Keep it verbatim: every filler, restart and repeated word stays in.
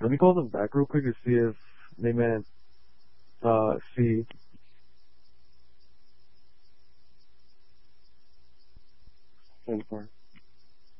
Let me call them back real quick to see if they meant uh C. ten four.